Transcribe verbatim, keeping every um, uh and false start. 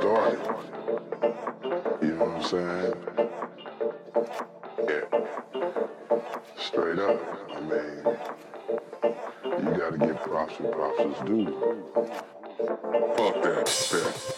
started. You know what I'm saying? Yeah. Straight up. I mean, you gotta give props where props is due. Fuck that.